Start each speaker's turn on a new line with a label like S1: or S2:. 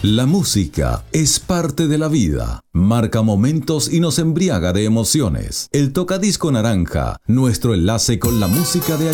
S1: La música es parte de la vida, marca momentos y nos embriaga de emociones. El Tocadisco Naranja, nuestro enlace con la música de